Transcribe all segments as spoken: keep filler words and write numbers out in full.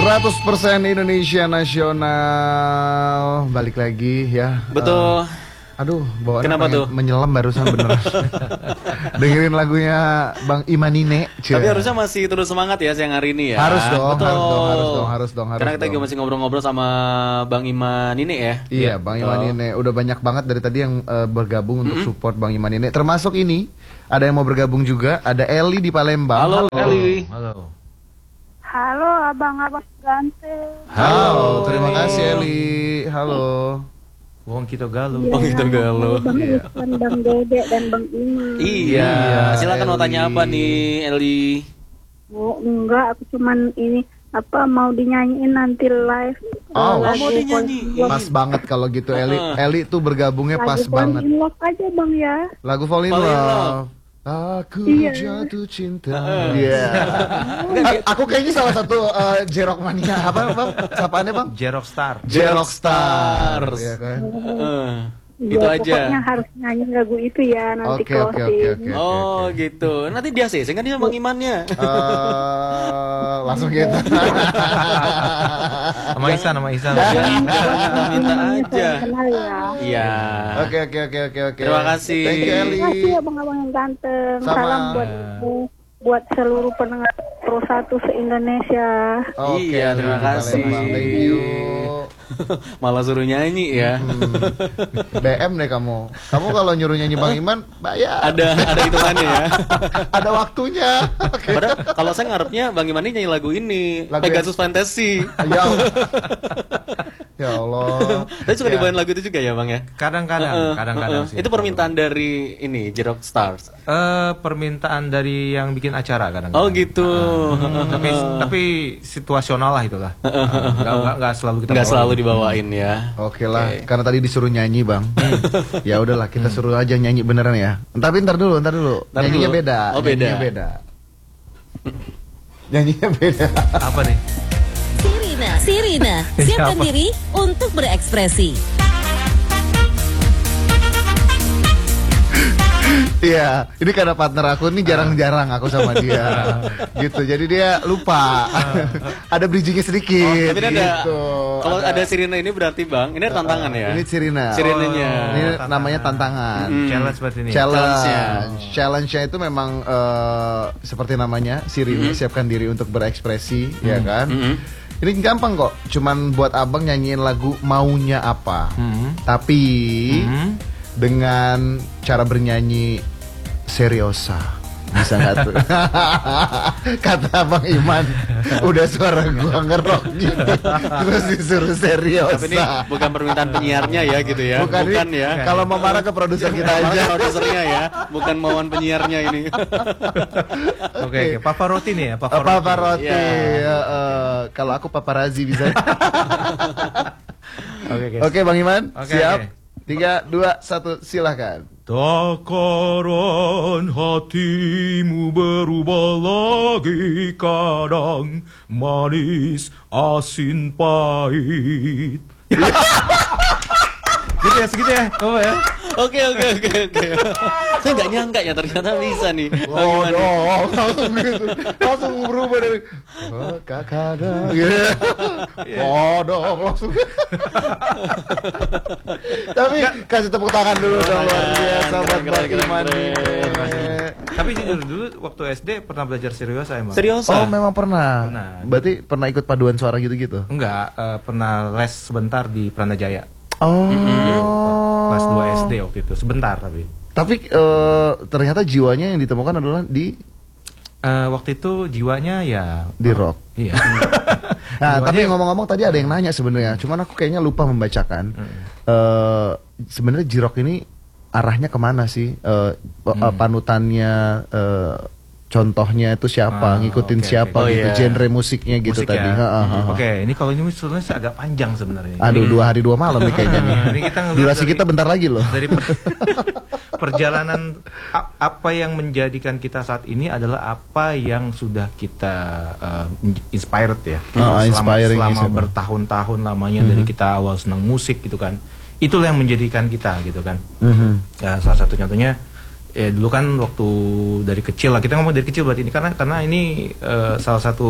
seratus persen Indonesia Nasional. Balik lagi ya. Betul. Uh, aduh, bawaannya kenapa tuh? Menyelam barusan beneran. Dengerin lagunya Bang Imanine. Tapi harusnya masih terus semangat ya siang hari ini ya. Harus dong, Betul. harus dong, harus dong, harus dong. Harus Karena kita dong. juga masih ngobrol-ngobrol sama Bang Imanine ya. Iya, Bang Imanine. Udah banyak banget dari tadi yang uh, bergabung untuk mm-hmm. support Bang Imanine. Termasuk ini, ada yang mau bergabung juga. Ada Eli di Palembang. Halo, Halo. Eli. Halo. Halo abang-abang ganteng. Halo, terima kasih Eli. Halo. Wong kita galuh. Wong kita galuh. Bang Irfan, Bang Dede dan Bang Iman. Iya. Silakan mau tanya apa nih, Eli? Oh enggak, aku cuman ini apa mau dinyanyiin nanti live. Oh, lagu mau dinyanyi. Pas banget kalau gitu Eli. Eli tuh bergabungnya pas lagu banget. Fall in Love aja Bang ya. Lagu Fall in Fall in Love. Love. Aku iya. jatuh cinta. Iya. Yeah. Aku kayaknya salah satu uh, Jerok mania apa bang? Sapaannya bang? Jerok Star. Jerok Star. Iya kan? Uh, ya, itu aja. Pokoknya harus nyanyi lagu itu ya nanti okay, closing. Okay, okay, okay, oh okay. gitu. Nanti dia sih, kan dia Bang Imannya. Uh, langsung gitu. Sama Isan, sama Isan. Minta aja. Iya. Oke oke oke oke oke. Terima kasih. Thank you Eli. Terima kasih abang-abang yang ganteng. Sama. Salam buat buat seluruh pendengar Pro satu se-Indonesia. Okay, iya, terima kasih. Thank you. Malah suruh nyanyi ya. Hmm. B M deh kamu. Kamu kalau nyuruh nyanyi Bang Iman, bayar. Ada ada hitungannya ya. Ada waktunya. Okay. Padahal kalau saya ngarepnya Bang Iman ini nyanyi lagu ini, lagu Pegasus yang... Fantasy. Ya Allah. Ya Allah. Tapi suka ya. Dibawain lagu itu juga ya Bang ya? Kadang-kadang, uh, uh, kadang-kadang uh, uh. Itu permintaan dari ini Jerok Stars. Uh, permintaan dari yang bikin acara kadang-kadang. Oh gitu. Uh, uh, tapi tapi situasional lah itulah. Enggak uh, selalu kita Enggak selalu dibawain ya. Oke lah, okay. Karena tadi disuruh nyanyi Bang. Ya udahlah, kita suruh aja nyanyi beneran ya. Tapi ntar dulu, ntar dulu. Ntar Nyanyinya dulu. Beda. Oh beda. Nyanyinya beda. Nyanyinya beda. Apa nih? Sirina, Sirina, siapkan diri untuk berekspresi. Iya, ini karena partner aku ini jarang-jarang aku sama dia, gitu. Jadi dia lupa, ada bridgingnya sedikit. Oh, tapi gitu. ada, kalau ada Sirina ini berarti Bang, ini ada tantangan ya? Ini Sirina. Sirinanya. Oh, ini tantangan. Namanya tantangan. Hmm. Challenge seperti ini. Challenge-nya. Challenge-nya itu memang uh, seperti namanya, Sirina, mm-hmm. siapkan diri untuk berekspresi, mm-hmm. ya kan? Mm-hmm. Ini gampang kok, cuman buat abang nyanyiin lagu maunya apa. Mm-hmm. Tapi mm-hmm. dengan cara bernyanyi seriosa. Bisa nggak tuh? Kata Bang Iman, udah suara gua ngerok gitu, terus disuruh seriosa. Tapi ini bukan permintaan penyiarnya ya gitu ya. Bukan, bukan ini, ya. Kalau mau marah ke produser kita aja. Produsernya ya, bukan mauan penyiarnya ini. Oke, oke. Pavarotti nih ya, Pavarotti. Pavarotti. Ya. Ya, uh, kalau aku paparazzi bisa. Oke, okay, okay, Bang Iman, okay, siap? Okay. Tiga, dua, satu, silahkan. Takaran hatimu berubah lagi kadang manis, asin, pahit. Gitu ya, segitu ya, oh ya. Oke oke oke oke. Saya nggak nyangka ya ternyata bisa nih. Oh dong, langsung gitu, langsung berubah dari oh, kakak dong. Oh dong, langsung. Tapi kasih tepuk tangan dulu dong, luar biasa buat Bang Iman. Tapi jujur dulu waktu S D pernah belajar seriosa emang. Seriosa? Oh memang pernah. Pernah. Berarti pernah ikut paduan suara gitu-gitu? Enggak, uh, pernah les sebentar di Pranajaya. Oh. Kelas dua S D waktu itu, sebentar tapi. Tapi uh, ternyata jiwanya yang ditemukan adalah di uh, waktu itu jiwanya ya di rock. Iya. Nah, tapi ngomong-ngomong tadi ada yang nanya sebenarnya, cuman aku kayaknya lupa membacakan. Hmm. Uh, sebenarnya J-Rock ini arahnya kemana sih? Uh, hmm. Panutannya uh, contohnya itu siapa, ah, ngikutin okay, siapa okay. gitu, oh, yeah. genre musiknya gitu Musik tadi. Ya? Hmm. Oke, okay. Ini kalau ini sebenarnya agak panjang sebenarnya. Aduh, hmm. dua hari dua malam nih kayaknya nih. Ini kita durasi dari, kita bentar lagi loh. Dari per, perjalanan apa yang menjadikan kita saat ini adalah apa yang sudah kita uh, inspired ya. Oh, selama selama bertahun-tahun lamanya hmm. dari kita awal senang musik gitu kan. Itulah yang menjadikan kita gitu kan. Hmm. Ya, salah satu contohnya ya dulu kan waktu dari kecil lah, kita ngomong dari kecil berarti ini karena karena ini uh, salah satu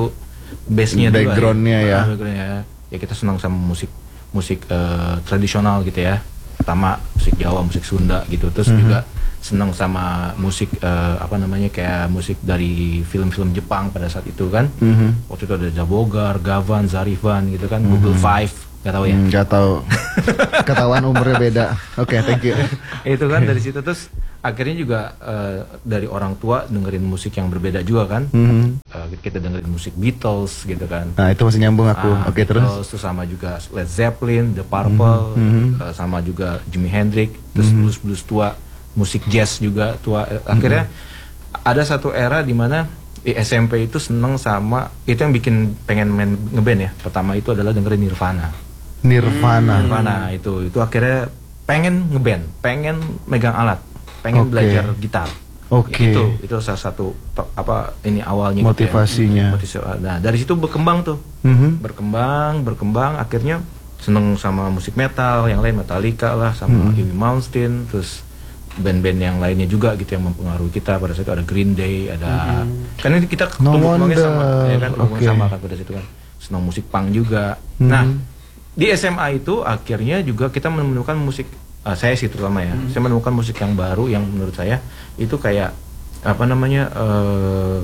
bassnya juga Backgroundnya ya. Ah, backgroundnya ya. Ya kita senang sama musik musik uh, tradisional gitu ya. Pertama musik Jawa, musik Sunda gitu. Terus mm-hmm. juga senang sama musik uh, apa namanya kayak musik dari film-film Jepang pada saat itu kan. Mm-hmm. Waktu itu ada Jabogar, Gavan, Zarifan gitu kan. Mm-hmm. Google Five, nggak tahu ya? Hmm, nggak tahu. Ketahuan umurnya beda. Oke, okay, thank you. Itu kan dari situ terus akhirnya juga uh, dari orang tua dengerin musik yang berbeda juga kan. Mm-hmm. uh, kita dengerin musik Beatles gitu kan. Nah itu masih nyambung aku. Ah, Oke okay, terus terus sama juga Led Zeppelin, The Purple, mm-hmm. uh, sama juga Jimi Hendrix, terus mm-hmm. blues blues tua, musik jazz juga tua. Uh, akhirnya mm-hmm. ada satu era di mana di S M P itu seneng sama itu yang bikin pengen main ngeband ya. Pertama itu adalah dengerin Nirvana. Nirvana. Nirvana itu itu akhirnya pengen ngeband, pengen megang alat. Pengen okay. belajar gitar. Oke. Okay. Itu itu salah satu to, apa ini awalnya motivasinya. Gitu ya. Nah, dari situ berkembang tuh. Mm-hmm. Berkembang, berkembang akhirnya seneng sama musik metal, yang lain Metallica lah sama mm-hmm. Amy Malmsteen, terus band-band yang lainnya juga gitu yang mempengaruhi kita. Pada saat itu ada Green Day, ada mm-hmm. kan ini kita no tumbuh sama ya kan, tumbuh okay. sama kan pada situ kan. Senang musik punk juga. Mm-hmm. Nah, di S M A itu akhirnya juga kita menemukan musik Uh, saya sih terutama ya, hmm. saya menemukan musik yang baru yang menurut saya itu kayak apa namanya uh,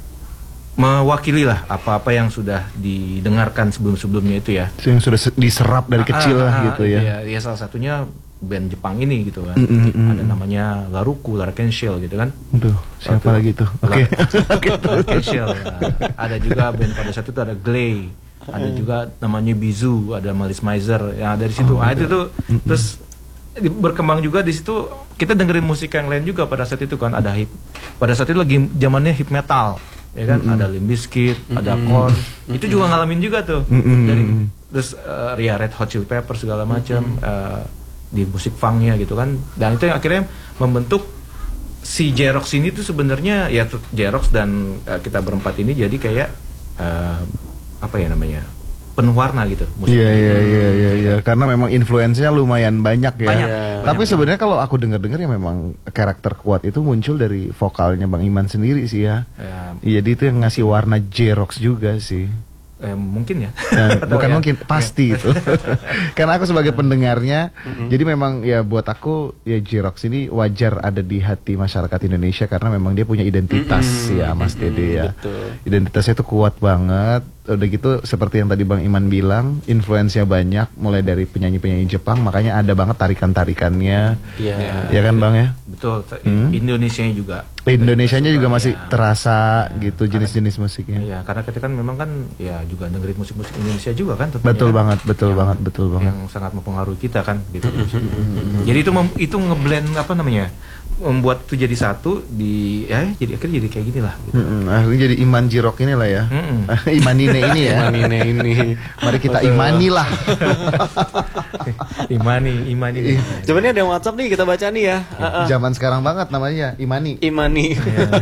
mewakili lah apa-apa yang sudah didengarkan sebelum-sebelumnya itu ya. Yang sudah diserap dari ah, kecil lah ah, gitu ya. Iya, ya salah satunya band Jepang ini gitu kan. Mm, mm, mm. Ada namanya Laruku, Larken Shell gitu kan. Aduh, siapa Satu, lagi tuh? Oke. Okay. Larken Shell. Ya. Ada juga band pada saat itu ada Glay. Ada juga namanya Bizu, ada Malice Mizer. Ya dari situ. Oh, ah itu tuh mm, mm. terus berkembang juga di situ kita dengerin musik yang lain juga pada saat itu kan ada hip pada saat itu lagi zamannya hip metal ya kan mm-hmm. ada Limp Bizkit mm-hmm. ada Korn mm-hmm. itu juga ngalamin juga tuh mm-hmm. dari terus uh, Ria Red Hot Chili Peppers segala macam mm-hmm. uh, di musik funknya gitu kan dan itu yang akhirnya membentuk si J-Rocks ini tuh sebenarnya ya J-Rocks dan uh, kita berempat ini jadi kayak uh, apa ya namanya penuh warna gitu. Iya iya iya iya ya. Karena memang influence-nya lumayan banyak ya. Banyak, ya. Tapi sebenarnya kalau aku dengar-dengar ya memang karakter kuat itu muncul dari vokalnya Bang Iman sendiri sih ya. Iya. Ya, jadi itu yang ngasih warna J-Rocks juga sih. Eh, mungkin ya. Nah, bukan ya. Mungkin, pasti itu. Karena aku sebagai pendengarnya, mm-hmm. jadi memang ya buat aku ya J-Rocks ini wajar ada di hati masyarakat Indonesia karena memang dia punya identitas mm-hmm. ya Mas Dede ya. Betul. Identitasnya itu kuat banget. Udah gitu seperti yang tadi Bang Iman bilang, influence-nya banyak mulai dari penyanyi-penyanyi Jepang, makanya ada banget tarikan-tarikannya. Iya. Ya kan Bang ya? Betul. Hmm? Indonesianya juga. Indonesianya juga masih ya. terasa ya. gitu jenis-jenis musiknya. Iya, karena kita kan memang kan ya juga dengerin musik-musik Indonesia juga kan tentunya. Betul banget, betul yang, banget, betul banget. Yang sangat mempengaruhi kita kan gitu. Jadi itu mem, itu ngeblend apa namanya? Membuat itu jadi satu di ya jadi akhirnya jadi kayak gini lah gitu. Mm-mm, akhirnya jadi Iman Jirok ini lah ya. Imanine ini ya. Imanine ini. Mari kita imani lah. Imani, imani. Coba nih ada yang WhatsApp nih kita baca nih ya. Uh-uh. Zaman sekarang banget namanya Imani. Imani.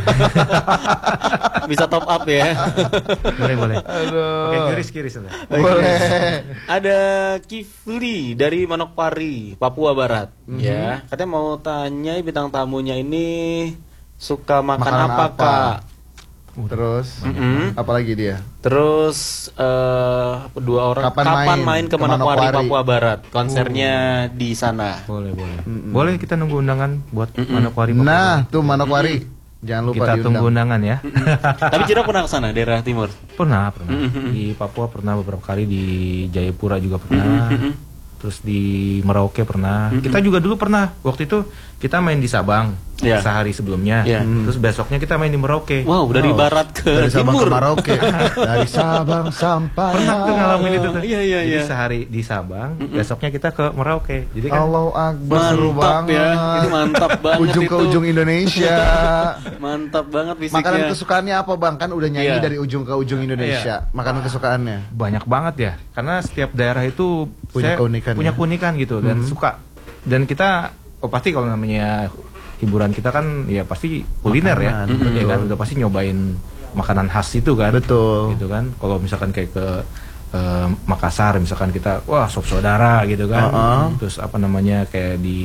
Bisa top up ya. Boleh boleh. Aduh. Oke, kiris kiris boleh. Ada Kifli dari Manokwari, Papua Barat. Mm-hmm. Ya, katanya mau tanya bintang tamunya ini suka makan, makan apa, apa Kak? Terus mm-hmm. apalagi dia? Terus uh, dua orang kapan, kapan main, main ke, ke Manokwari, Manokwari, Papua Barat? Konsernya uh. di sana. Boleh boleh. Mm-hmm. Boleh kita nunggu undangan buat mm-hmm. Manokwari. Papua nah, Barat. Tuh Manokwari. Mm-hmm. Jangan lupa kita diundang. Tunggu undangan ya. Tapi Cira pernah ke sana daerah timur? Pernah, pernah. Mm-hmm. Di Papua pernah beberapa kali, di Jayapura juga pernah. Mm-hmm. Terus di Merauke pernah. Mm-hmm. Kita juga dulu pernah. Waktu itu kita main di Sabang yeah. sehari sebelumnya. Yeah. Terus besoknya kita main di Merauke. Wow, dari oh. barat ke dari Sabang timur. Ke Merauke. Dari Sabang sampai. Pernah tuh ngalamin itu tuh. Iya iya iya. Jadi sehari di Sabang, mm-hmm. besoknya kita ke Merauke. Jadi kan Allahu Akbar, seru banget. Ya. Itu mantap banget. Ujung itu. ke ujung Indonesia. Mantap banget fisiknya. Makanan kesukaannya apa Bang? Kan udah nyanyi yeah. dari ujung ke ujung Indonesia. Yeah. Makanan kesukaannya banyak banget ya. Karena setiap daerah itu punya keunikan, punya keunikan gitu dan mm-hmm. suka. Dan kita oh pasti kalau namanya hiburan kita kan ya pasti kuliner makanan, ya, mm-hmm. ya kan udah pasti nyobain makanan khas itu kan, betul, gitu kan. Kalau misalkan kayak ke uh, Makassar, misalkan kita wah sop saudara gitu kan, uh-uh. terus apa namanya kayak di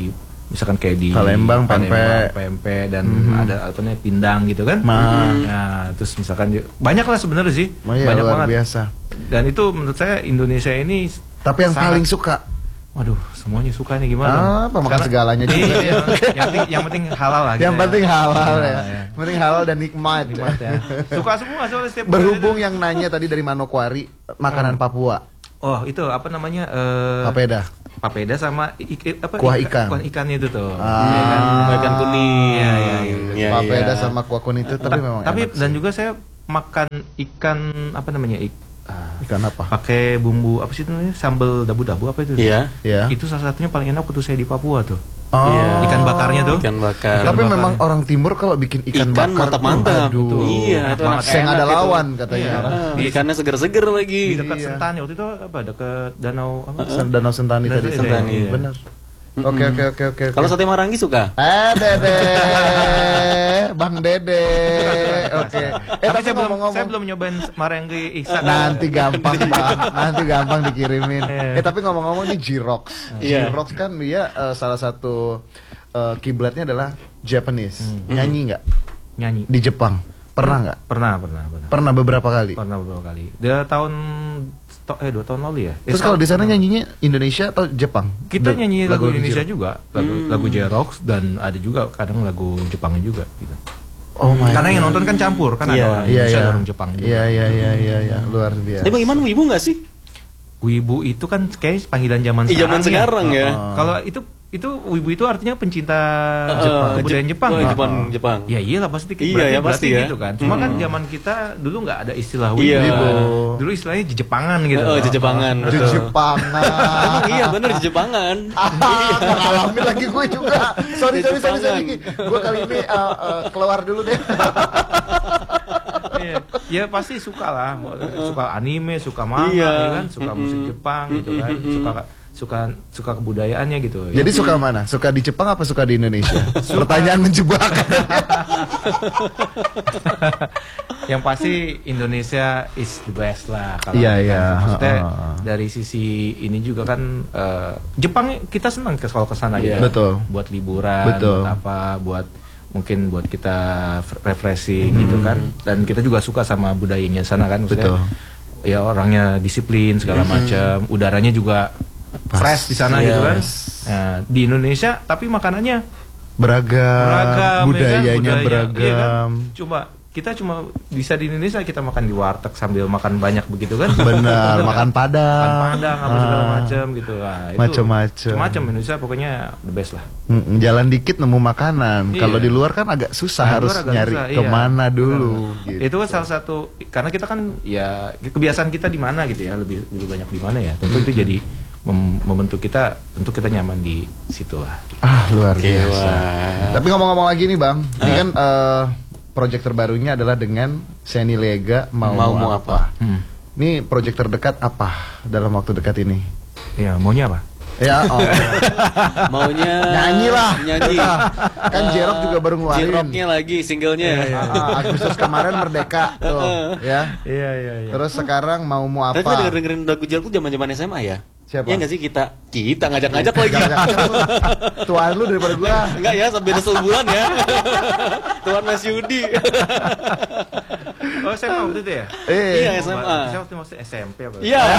misalkan kayak di Palembang, pempek, pempek dan Mhm. ada apa namanya pindang gitu kan. Ma. Nah, terus misalkan ju- banyak lah sebenarnya sih. Oh iya, banyak luar banget. biasa. Dan itu menurut saya Indonesia ini Tapi yang sangat- paling suka waduh, semuanya suka nih gimana? Ah, apa makan Karena- segalanya juga. Iya, iya. yang, penting, yang penting halal lah. yang gitu penting ya. halal Nah, ya. ya. Yang penting halal dan nikmat. Nikmat ya. Suka semua soalnya setiap Berhubung yang nanya tadi dari Manokwari, makanan Papua, Oh, itu apa namanya? Eh, papeda. papeda sama ik- apa Kuah ikan. kuah ikan itu tuh. Ah. Iya kan? Ikan kuning. Iya, iya, iya. Iya, Papeda iya. sama kuah kuning itu tapi Ta- memang tapi enak dan sih. juga saya makan ikan apa namanya? Ik, ah, Ikan apa? pakai bumbu apa sih itu namanya? Sambal dabu-dabu apa itu? Iya. Ya. Itu salah satunya paling enak waktu saya di Papua tuh. Oh. Iya. Ikan bakarnya tuh. Ikan bakar. Tapi bakar. memang orang timur kalau bikin ikan, Ikan bakar tuh, mantap-mantap. aduh. Iya, itu enak Saya nggak ada enak itu. lawan katanya. Iya. Ah, ikannya seger-seger lagi. Di dekat Iya. Sentani waktu itu apa? Dekat danau apa? Sen- Danau Sentani Danau tadi. Sentani, iya. Benar. Oke oke oke oke. oke. Kalau sate Marangi suka? Eh Dede, Bang Dede. Oke. Eh Tapi tapi saya belum ngomong-ngomong, saya belum nyobain Marangi Ihsan. nanti gampang bang, nanti gampang dikirimin. Iya. Eh tapi ngomong-ngomong nih J-Rox, Iya. J-Rox kan dia eh, salah satu eh, kiblatnya adalah Japanese. Hmm. Nyanyi nggak Nyanyi. di Jepang? Pernah nggak? Pernah, pernah, pernah. Pernah beberapa kali. Pernah beberapa kali. Dia tahun to- eh dua tahun lalu ya. Eh, Terus kalau tahun- di sana nyanyinya Indonesia atau Jepang? kita De- nyanyi lagu Indonesia J-Rox. juga, lagu lagu J-Rox dan ada juga kadang lagu Jepangnya juga gitu. Oh my Karena yang God. nonton kan campur kan Iya, ada orang Iya Indonesia iya. ada orang Jepang juga. Iya iya iya iya iya. Luar biasa. Tapi bagaimana ibu nggak sih? Wibu itu kan kayak panggilan zaman Ih, zaman sekarang ya. Oh. Kalau itu itu wibu itu artinya pencinta Eh, Jepang, Je- kebudayaan Jepang. oh, kan? Jepang, Jepang. Ya iyalah pasti Iya, berarti, ya, berarti pasti ya. gitu kan. Cuma kan Hmm. zaman kita dulu nggak ada istilah Iya. wibu. Dulu istilahnya Jepangan gitu. Oh, Jepangan. Di Betul. Jepangan. Emang iya bener di Jepangan. Ah, ngalamin lagi gue juga. Sorry, sorry, sorry, sorry. Gue kali ini uh, uh, keluar dulu deh. Iya. Ya pasti suka lah, suka anime, suka manga, Iya. ya kan, suka musik Jepang gitu kan, suka suka suka kebudayaannya gitu. Ya. Jadi suka mana? Suka di Jepang apa suka di Indonesia? Pertanyaan menjebak. Yang pasti Indonesia is the best lah kalau Iya, kan. iya. Maksudnya Heeh. dari sisi ini juga kan eh, Jepang kita senang ke kalau ke sana Iya. gitu. Betul. Buat liburan, Betul. buat apa, buat mungkin buat kita f- refreshing gitu kan. Dan kita juga suka sama budayanya sana kan maksudnya. Betul. Ya orangnya disiplin segala macam, udaranya juga Pas. fresh di sana Yes. gitu kan. Nah, di Indonesia tapi makanannya Beragam, beragam, budayanya ya kan? Budaya, beragam. iya kan? Coba kita cuma bisa di Indonesia kita makan di warteg sambil makan banyak begitu kan? Benar, makan padang. Makan padang apa segala Ah. macam gitu. Nah, itu Macem-macem. Macam Indonesia pokoknya the best lah. Mm, jalan dikit nemu makanan. Iya. Kalau di luar kan agak susah Nah, harus luar agak nyari susah, iya. kemana dulu. Gitu. Itu kan salah satu karena kita kan ya kebiasaan kita di mana gitu ya, lebih lebih banyak di mana ya. Tentu itu jadi mem- membentuk kita, tentu kita nyaman di situ lah. Ah luar Oke, biasa. wah. Tapi ngomong-ngomong lagi nih bang, ini kan eh, project terbarunya adalah dengan Seni Lega mau, Mau mau mau apa? apa? Hmm. Ini project terdekat apa dalam waktu dekat ini? Ya, maunya apa? Ya, oh. Maunya Nyanyi lah. Nyanyi. Kan J-Rock juga baru ngeluarin. J-Rocknya lagi singlenya. Ah, Agustus kemarin Merdeka tuh, ya. Iya, iya, iya. Terus sekarang mau mau Tapi apa? denger dengerin lagu J-Rock tuh zaman-zaman S M A ya? Siapa? Iya nggak sih kita? Kita ngajak-ngajak lagi. Jangan-jangan lu tuaan lu daripada gua. Enggak ya, sampai beda sebulan ya. Tuan Mas Yudi. Oh, S M A waktu itu ya? Eh, Iya, S M A. Saya waktu masih S M P apa? Iya.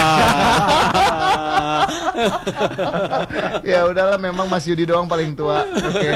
ya udahlah, memang Mas Yudi doang paling tua. Oke.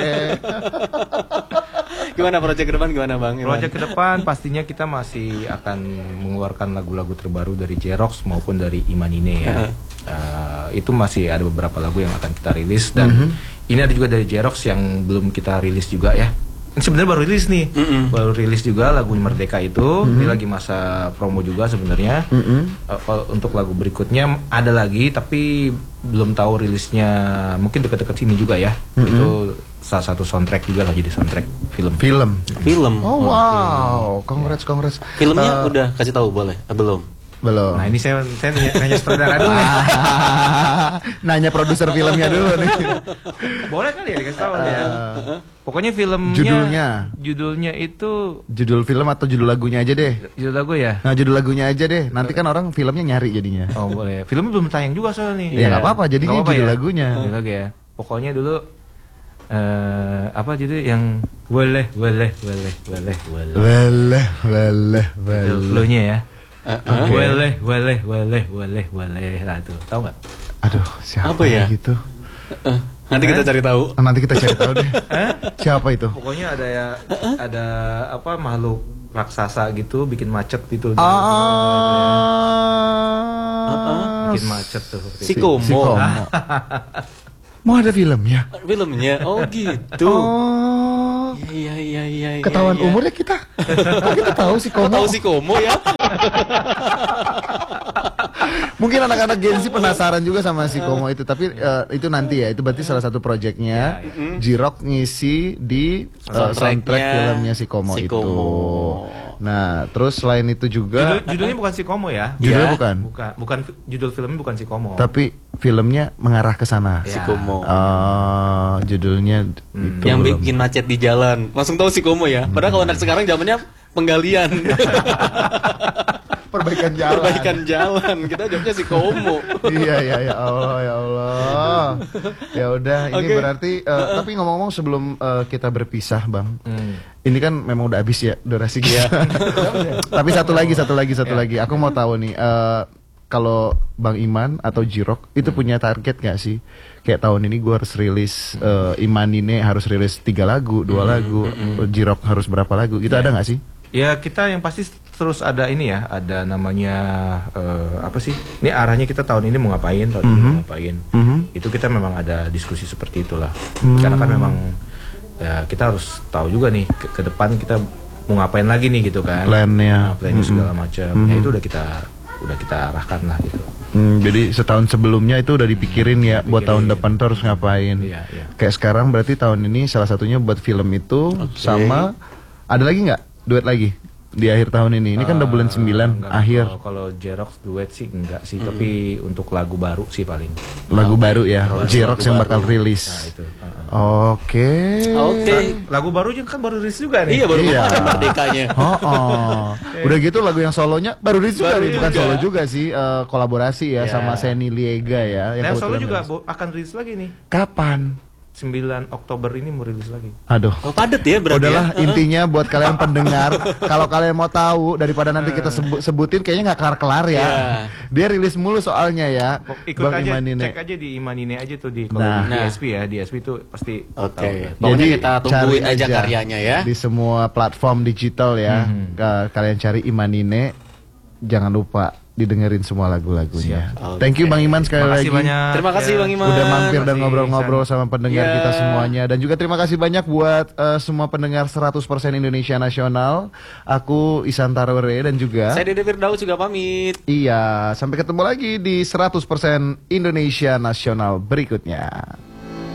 Gimana proyek ke depan gimana Bang? Iwan? Project ke depan pastinya kita masih akan mengeluarkan lagu-lagu terbaru dari J-Rox maupun dari Imanine ya. Uh, itu masih ada beberapa lagu yang akan kita rilis dan ini ada juga dari J-Rox yang belum kita rilis juga ya. Ini sebenarnya baru rilis nih, Mm-mm. baru rilis juga lagu Merdeka itu. Ini lagi masa promo juga sebenarnya. Uh, kalau untuk lagu berikutnya ada lagi tapi belum tahu rilisnya, mungkin dekat-dekat sini juga ya. Itu salah satu soundtrack juga lah, jadi soundtrack film. Film. Film. Oh wow, congrats congrats. Filmnya Eh, udah kasih tahu boleh? Eh, belum. belum. Nah ini saya saya nanya, nanya sutradara dulu nih. Nanya produser filmnya dulu nih. Boleh kali ya dikasih tahu ya. Pokoknya filmnya Judulnya? judulnya itu Judul film atau judul lagunya aja deh. judul lagu ya. Nah judul lagunya aja deh. Nanti kan orang filmnya nyari jadinya. Oh boleh. Filmnya belum tayang juga soalnya nih. Ya nggak apa-apa, jadinya Nggak apa-apa judul ya? lagunya. Judul lagu ya. Pokoknya dulu eh apa jadi yang boleh boleh boleh boleh boleh Weleh, weleh, itu weleh. flow-nya ya. Uh, uh. Boleh boleh boleh boleh boleh lah tuh, tahu nggak? Aduh, siapa Apa ya? gitu? Uh, nanti kita cari tahu. Nanti kita cari tahu deh. Siapa itu? Pokoknya ada ya ada apa makhluk raksasa gitu bikin macet gitu. Ah, Bikin macet tuh. Si Si Komo. Komo. Mau ada filmnya? Filmnya. Oh gitu. Oh, Iya iya iya iya. ketahuan iya. umurnya kita. Kok kita tahu si Kok Komo? tahu si Komo ya? Mungkin anak-anak Gen Z penasaran juga sama si Komo itu, tapi eh, itu nanti ya. Itu berarti salah satu proyeknya. J-Rock ngisi di eh, soundtrack Soundtracknya filmnya si Komo si itu. Komo. Nah, terus selain itu juga Judul, judulnya bukan si Komo ya. judulnya Ya. bukan, Bukan, bukan judul filmnya bukan si Komo. tapi filmnya mengarah ke sana. Si Ya. Komo. Oh, judulnya itu Yang belum. bikin macet di jalan. Langsung tahu si Komo ya. Padahal kalau anak sekarang zamannya penggalian. perbaikan jalan. Perbaikan jalan. Kita jawabnya si Komo. Iya iya ya Allah ya Allah. Ya udah ini Oke. berarti eh, tapi ngomong-ngomong sebelum eh, kita berpisah, Bang. Hmm. Ini kan memang udah habis ya durasi kita. Tapi satu lagi satu lagi satu lagi. Aku mau tahu nih eh, kalau Bang Iman atau J-Rock itu punya target gak sih? Kayak tahun ini gue harus rilis eh, Iman ini harus rilis tiga lagu, dua lagu, J-Rock harus berapa lagu? Gitu ada gak sih? Ya kita yang pasti terus ada ini ya, ada namanya eh, apa sih? Ini arahnya kita tahun ini mau ngapain, tahun ini mau ngapain. Mhm. Itu kita memang ada diskusi seperti itulah. Karena kan memang ya kita harus tahu juga nih ke, ke depan kita mau ngapain lagi nih gitu kan. Plannya. Nah, plannya segala macam. Ya itu udah kita udah kita arahkan lah gitu. Hmm, jadi setahun sebelumnya itu udah dipikirin ya buat tahun Dipikirin. depan tuh harus ngapain. Iya, iya. Kayak sekarang berarti tahun ini salah satunya buat film itu sama ada lagi nggak duet lagi di akhir tahun ini? Ini kan udah bulan sembilan Enggak, akhir. Kalau, kalau J-Rock duet sih enggak sih, tapi untuk lagu baru sih paling. Lagu baru ya, Kalau J-Rock lagu yang baru. bakal rilis. Nah, itu. uh-uh. Oke. Oke. Lagu baru juga kan baru rilis juga nih. Iya baru Iya. kemarin merdekanya. Oh, oh. Udah gitu lagu yang solonya baru rilis juga Baru nih, bukan juga. solo juga sih, eh, kolaborasi ya Ya. sama Seni Liega ya. Nah, solo kebetulan juga rilis. bo- akan rilis lagi nih. Kapan? sembilan Oktober ini mau rilis lagi. Aduh. Oh padet ya berarti. Udahlah ya? intinya buat kalian pendengar, kalau kalian mau tahu daripada nanti kita sebu- sebutin kayaknya nggak kelar-kelar ya. Iya. Dia rilis mulu soalnya ya. Ikut Bang aja, Imanine. cek aja di Imanine aja tuh di, kalau Nah. di Nah. D S P ya, di D S P itu pasti Oke. tahu kan. Pokoknya kita tungguin cari aja karyanya ya. Di semua platform digital ya. Mhm. Ka- Kalian cari Imanine. Jangan lupa didengerin semua lagu-lagunya. Siap. Thank you Bang Iman sekali Terima kasih lagi. banyak. Terima kasih ya. Bang Iman. Udah mampir Terima dan kasih, ngobrol-ngobrol sama pendengar Ya. kita semuanya. Dan juga terima kasih banyak buat eh, semua pendengar seratus persen Indonesia Nasional. Aku Isan Tarwere dan juga Saya Dede Firdaus juga pamit. Iya, sampai ketemu lagi di seratus persen Indonesia Nasional berikutnya.